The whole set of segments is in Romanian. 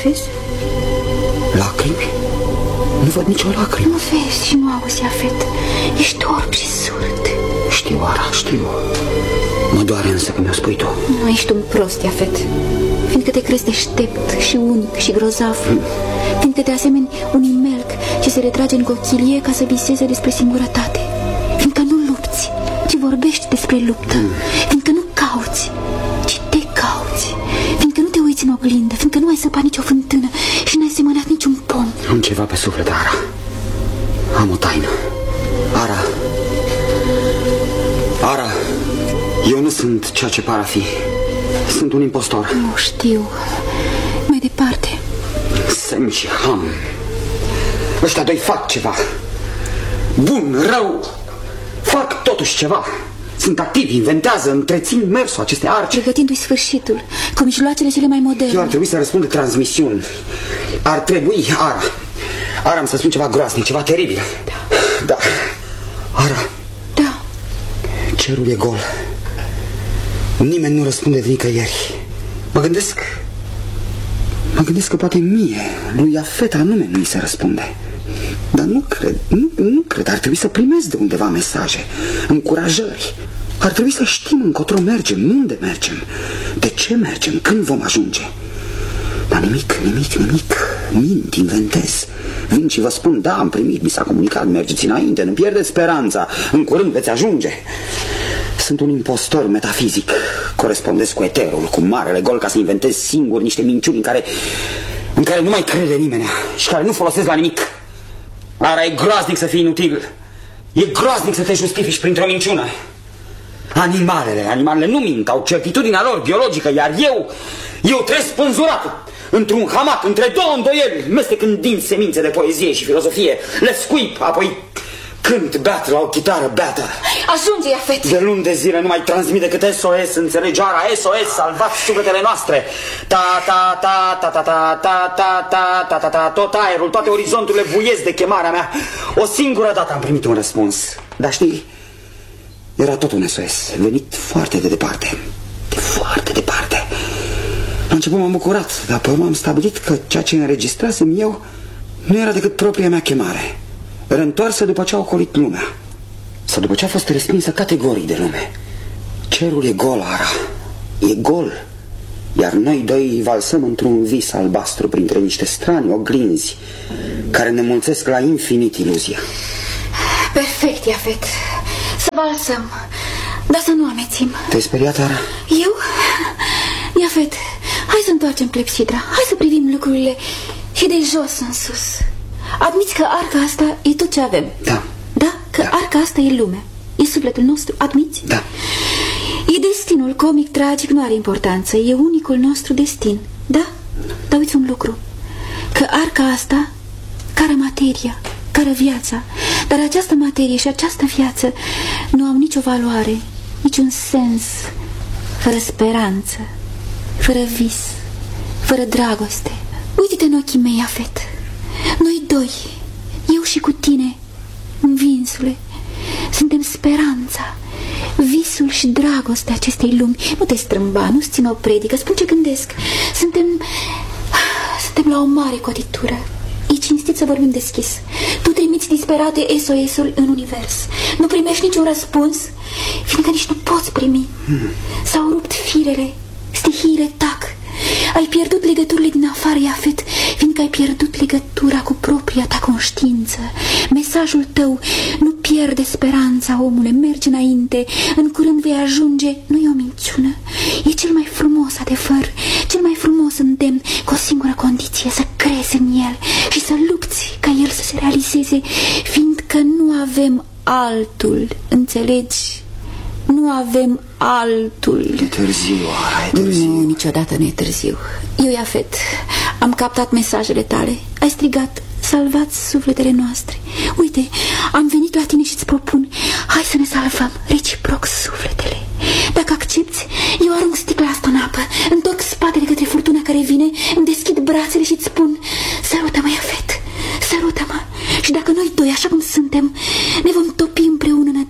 vezi? Lacrimi? Nu văd nicio lacrimă. Nu vezi și nu auzi, Iafet. Ești orb și surd. Știu, Ara, știu. Mă doare însă că mi-o spui tu. Nu, ești un prost, Iafet. Fiindcă te crezi deștept și unic și grozav. Fiindcă te asemeni unui melc ce se retrage în cochilie ca să viseze despre singurătate. Fiindcă nu lupți, ci vorbești despre luptă. Fiindcă nu cauți, ci te cauți. Fiindcă nu te uiți în oglindă. Fiindcă nu ai săpat nicio fântână și n-ai semănat niciun pom. Am ceva pe suflet, Ara. Am o taină. Ara, eu nu sunt ceea ce par a fi. Sunt un impostor. Nu știu. Mai departe. Sem și Ham. Ăștia doi fac ceva. Bun, rău. Fac totuși ceva. Sunt activi, inventează, întrețin mersul acestei arci. Pregătindu-i sfârșitul, cu mijloacele cele mai moderne. Eu ar trebui să răspund de transmisiuni. Ar trebui, Ara, am să spun ceva groaznic, ceva teribil. Da. Ara. Da. Cerul e gol. Nimeni nu răspunde de nicăieri. Mă gândesc că poate mie, lui Iafet anume, nu-i se răspunde. Dar nu cred, ar trebui să primesc de undeva mesaje, încurajări. Ar trebui să știm încotro mergem, unde mergem, de ce mergem, când vom ajunge. Dar nimic. Mint, inventez. Vin și vă spun, da, am primit, mi s-a comunicat, mergeți înainte, nu pierdeți speranța, în curând veți ajunge. Sunt un impostor metafizic. Corespondez cu eterul, cu marele gol, ca să inventez singur niște minciuni în care nu mai crede nimeni și care nu folosesc la nimic. Ara, e groaznic să fii inutil. E groaznic să te justifici printr-o minciună. Animalele nu mint, au certitudinea lor biologică, iar eu trăiesc spânzurat într-un hamac, între două îndoieli, mestecând dinți semințe de poezie și filozofie. Le scuip, apoi cânt beat la o chitară beată. Ajunge, Iafet. De luni de zile nu mai transmit decât SOS, înțelegi, Ara? SOS, salvați sufletele noastre. Ta, tot aerul, toate orizonturile buiesc de chemarea mea. O singură dată am primit un răspuns. Dar știi, era tot un SOS, venit foarte de departe. De foarte departe. La început m-am bucurat, dar pe urmă am stabilit că ceea ce înregistrasem eu nu era decât propria mea chemare, reîntoarsă după ce a ocolit lumea, sau după ce a fost respinsă categoric de lume. Cerul e gol, Ara, e gol. Iar noi doi valsăm într-un vis albastru printre niște strani oglinzi care ne mulțesc la infinit iluzia. Perfect, Iafet. Să valsăm, dar să nu amețim. Te-ai speriat, Ara? Eu? Iafet, hai să întoarcem clepsidra. Hai să privim lucrurile și de jos în sus. Admiți că arca asta e tot ce avem? Da. Da? Că arca asta e lumea, e sufletul nostru, admiți? Da. E destinul comic, tragic, nu are importanță. E unicul nostru destin. Da? Dar uite un lucru, că arca asta cară materia, cară viața. Dar această materie și această viață nu au nicio valoare, niciun sens, fără speranță, fără vis, fără dragoste. Uite-te în ochii mei, Iafet. Noi doi, eu și cu tine, învinsule, suntem speranța, visul și dragostea acestei lumi. Nu te strâmba, nu-ți țin o predică, spun ce gândesc. Suntem la o mare cotitură. E cinstit să vorbim deschis. Tu trimiți disperate SOS-ul în univers. Nu primești niciun răspuns, fiindcă nici nu poți primi. S-au rupt firele, stihiile tac. Ai pierdut legăturile din afară, Iafet, fiindcă ai pierdut legătura cu propria ta conștiință. Mesajul tău nu pierde speranța, omule, mergi înainte, în curând vei ajunge. Nu e o minciună, e cel mai frumos adevăr, cel mai frumos îndemn, cu o singură condiție: să crezi în el și să lupți ca el să se realizeze, fiindcă nu avem altul, înțelegi? Nu avem altul. E târziu, Ara, e târziu. Nu, niciodată nu e târziu. Eu, Iafet, am captat mesajele tale. Ai strigat: salvați sufletele noastre. Uite, am venit la tine și îți propun: hai să ne salvăm reciproc sufletele. Dacă accepti, eu arunc sticla asta în apă, întorc spatele către furtuna care vine, îmi deschid brațele și îți spun: sărută-mă, Iafet, sărută-mă. Și dacă noi doi, așa cum suntem, ne vom topi împreună în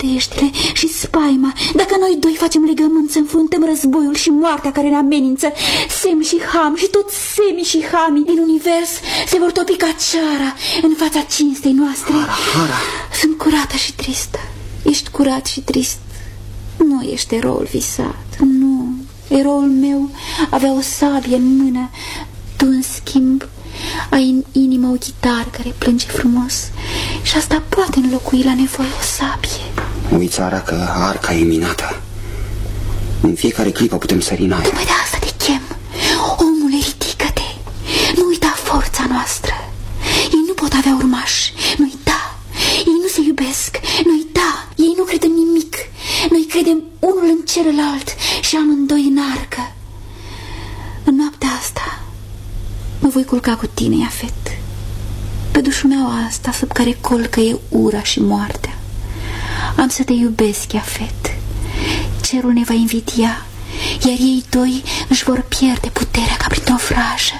nădejdele și spaima. Dacă noi doi facem legământ să înfruntăm războiul și moartea care ne amenință, Sem și Ham și toți Semi și Hami din univers se vor topi ca ceara în fața cinstei noastre. Hara. Sunt curată și tristă. Ești curat și trist. Nu ești eroul visat. Nu. Eroul meu avea o sabie în mână. Tu, în schimb, ai în inimă o chitară care plânge frumos. Și asta poate înlocui la nevoie o sabie. Uiți, Ara, că arca e minată. În fiecare clipă putem sări în aer. Tocmai de asta te chem. Omule, ridică-te. Nu uita forța noastră. Ei nu pot avea urmași. Noi da. Ei nu se iubesc. Noi da. Ei nu cred în nimic. Noi credem unul în celălalt și amândoi în arcă. În noaptea asta mă voi culca cu tine, Iafet, pe dușumeaua asta sub care colcăie ura și moartea. Am să te iubesc, Iafet. Cerul ne va invidia, iar ei doi își vor pierde puterea ca printr-o vrajă.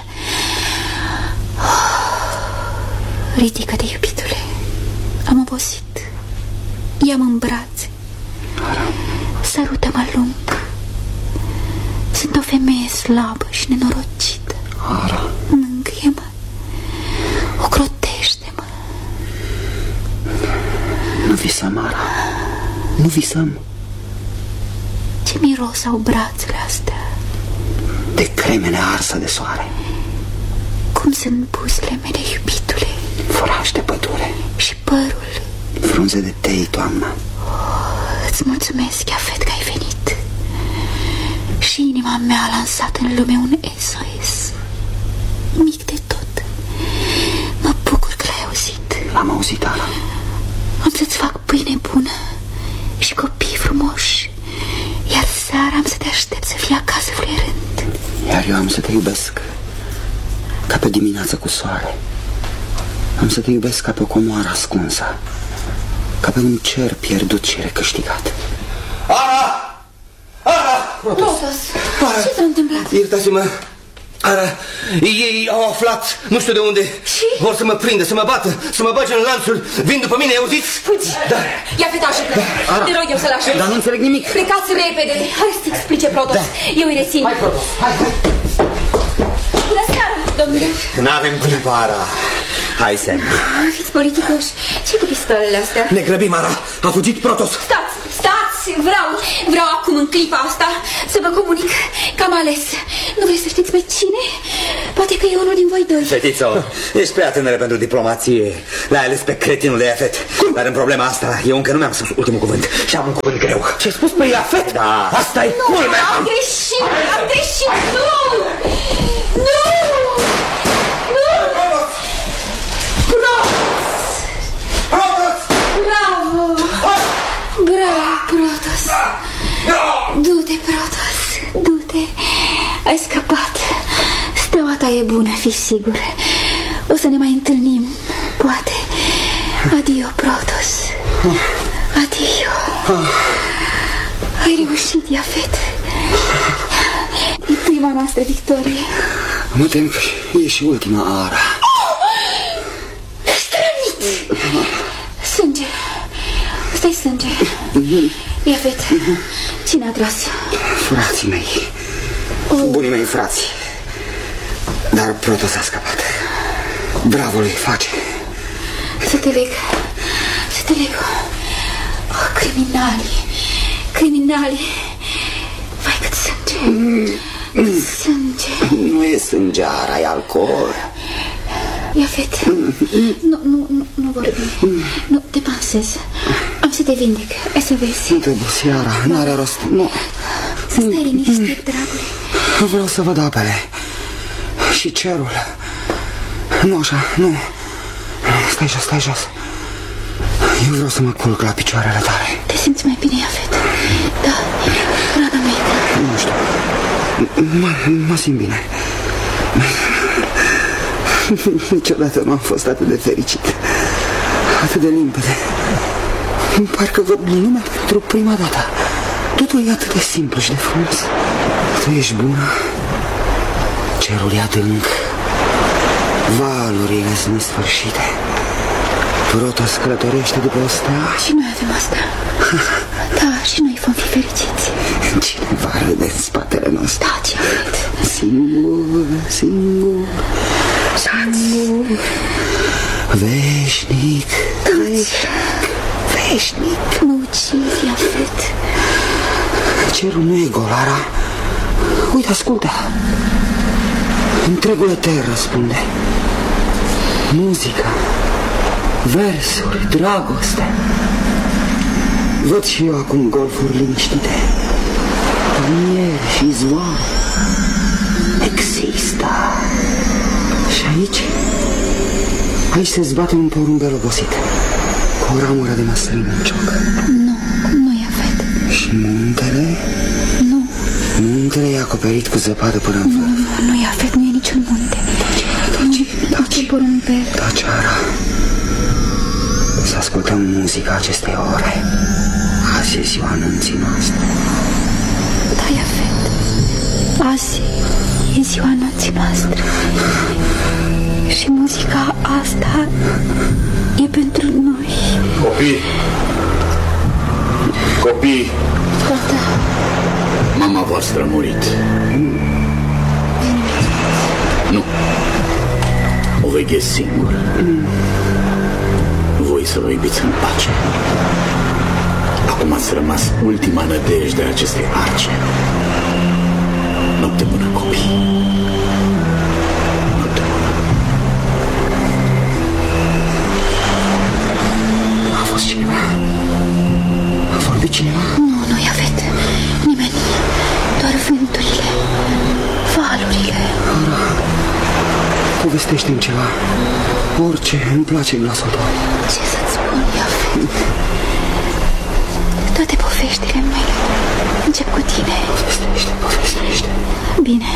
Ridică-te, iubitule. Am obosit. Ia-mă în brațe. Sărută-mă lung. Sunt o femeie slabă și nenorocită. Ara. Mângâie-mă. Ocrotește-mă. Nu visăm, Ara. Nu visăm. Ce miros au brațele astea? De cremene arsă de soare. Cum sunt buzele mele, iubitule? Furaș de pădure. Și părul. Frunze de tei, toamnă. Îți mulțumesc, Iafet, că ai venit. Și inima mea a lansat în lume un SOS. Mic de tot. Mă bucur că l-ai auzit. L-am auzit, Ara. Am să-ți fac pâine bună și copii frumoși. Iar seara am să te aștept să fii acasă fluierând. Iar eu am să te iubesc ca pe dimineață cu soare. Am să te iubesc ca pe o comoară ascunsă, ca pe un cer pierdut și recâștigat. Ara! Ara! Protos, ce s-a întâmplat? Iertați-mă, Ara, ei au aflat, nu știu de unde. Și? Vor să mă prindă, să mă bată, să mă bage în lanțul. Vin după mine, auziți? Fugi! Da. Ia feta, ajută! Te rog eu să-l ajut. Dar nu înțeleg nimic. Plecați repede! Hai să-ți explice, Protos. Eu îi rețin. Hai, Protos, hai. Bună seara, domnule! N-avem timp, Ara. Hai, Sem. Fiți politicoși. Ce cu pistolele astea? Ne grăbim, Ara. A fugit Protos. Stați! Vreau acum, în clipa asta, să vă comunic că am ales. Nu vreți să știți pe cine? Poate că e unul din voi doi. Fetițo, ești prea tânără pentru diplomație. L-ai ales pe cretinul de Iafet. Dar în problema asta, eu încă nu mi-am spus ultimul cuvânt. Și am un cuvânt greu. Ce-ai spus pe Iafet? Da. Asta e culmea. Am greșit! Nu! Bravo, Protos! Du-te, Protos, du-te! Ai scăpat! Steaua ta e bună, fii sigur. O să ne mai întâlnim, poate. Adio, Protos. Adio. Ai reușit, Iafet. E prima noastră victorie. Mă tem că e și ultima, Ara. Strănit! Sânge. Ăsta-i sânge. Iafet, cine a tras? Frații mei. Bunii mei frați. Dar Protos a scăpat. Bravo lui, face. Să te leg. Oh, criminali. Vai, cât sânge. Nu e sânge, Ara, e alcool. Iafet, nu vorbi. Nu, te pansez. Am să te vindec, ai să vezi. Nu te obosi, Ara, n-are rost. Nu. Stai liniștit, dragule. Vreau să văd apele și cerul. Nu așa, nu. Stai jos. Eu vreau să mă culc la picioarele tale. Te simți mai bine, Iafet? Da, rana mea. Nu știu. Mă simt bine. Niciodată nu am fost atât de fericit. Atât de limpede. Parcă văd lumea pentru prima dată. Totul e atât de simplu și de frumos. Tu ești bună. Cerul e adânc. Valurile sunt nesfârșite. Tu Protos călătorește după o stea. Și noi avem asta. Da, și noi vom fi fericiți. Cineva râde în spatele nostru. Da, ce cred. Singur, singur, singur, veșnic, veșnic, veșnic. Mă ucizi, Iafet. Cerul nu e gol, Ara. Uite, ascultă. Întregul eter răspunde. Muzica, versuri, dragoste. Văd și eu acum golfuri liniștite, palmieri și izvoare. Există. Și aici se zbate un porumbel obosit, cu o ramură de măslin în cioc. Nu, Iafet. Și muntele? Nu. Muntele e acoperit cu zăpadă până în vârf. Nu, Iafet, nu e niciun munte. Taci, porumbel. Taci, Ara. Să ascultăm muzica acestei ore. Azi e ziua anunții noastre. Da, Iafet. Azi e ziua anunții noastre. Și muzica asta e pentru noi. Copii! Copii! Da. Mama voastră a murit. Nu. O veghez singur. Voi să vă iubiți în pace. Acum ați rămas ultima nădejde a acestei arce. Noapte bună, copii. Noapte bună. A fost cineva? A vorbit cineva? Nu, Iafet. Nimeni. Doar vânturile, valurile. Ara, povestește-mi ceva. Orice, îmi place glasul tău. Ce să-ți spun, Iafet? Toate poveștile mele încep cu tine. Povestește. Bine.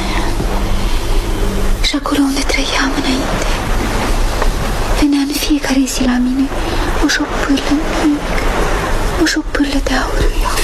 Și acolo unde trăiam înainte, venea în fiecare zi la mine o șopârlă mică, o șopârlă de aur.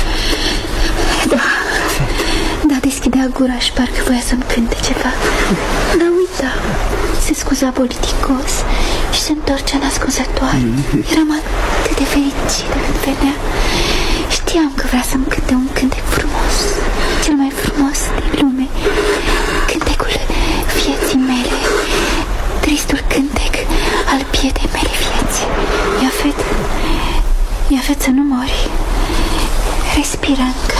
Da, deschidea gura și parcă voia să-mi cânte ceva. Dar uita, se scuza politicos și se întorcea nascunzătoare. Eram atât de fericită când venea. Știam că vrea să-mi cânte un cântec frumos, cel mai frumos din lume, cântecul vieții mele, tristul cântec al pietei mele vieți. Iafet, să nu mori. Respiră încă.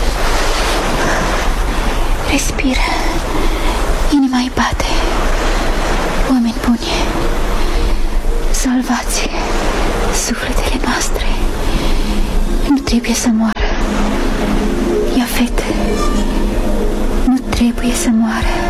Respiră. Inima-i bate. Oameni buni, salvați sufletele noastre. Nu trebuie să moară. Iafet, nu trebuie să moară.